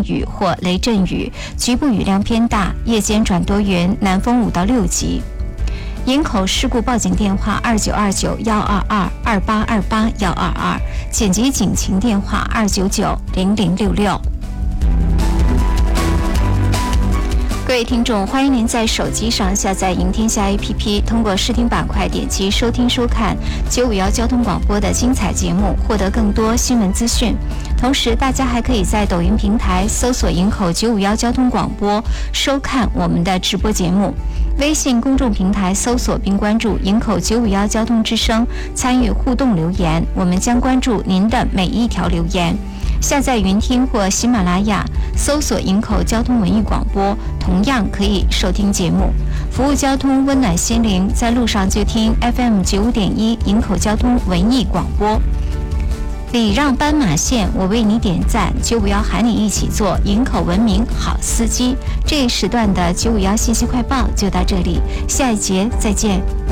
雨或雷阵雨，局部雨量偏大，夜间转多云，南风5到6级。营口事故报警电话2929-122-2828-122，紧急警情电话299-0066。各位听众，欢迎您在手机上下载赢天下 APP， 通过视听板块点击收听收看951交通广播的精彩节目，获得更多新闻资讯。同时，大家还可以在抖音平台搜索营口951交通广播，收看我们的直播节目。微信公众平台搜索并关注营口951交通之声，参与互动留言，我们将关注您的每一条留言。下载云听或喜马拉雅，搜索营口交通文艺广播，同样可以收听节目。服务交通，温暖心灵，在路上就听 FM 95.1营口交通文艺广播。礼让斑马线，我为你点赞，951喊你一起做营口文明好司机。这一时段的951信息快报就到这里，下一节再见。